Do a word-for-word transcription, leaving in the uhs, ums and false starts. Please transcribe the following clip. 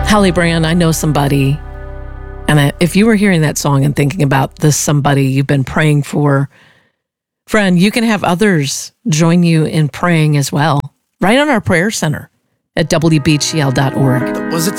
Holly Brand, I know somebody. And I, if you were hearing that song and thinking about this somebody you've been praying for, friend, you can have others join you in praying as well, right on our prayer center at w b g l dot org. Was it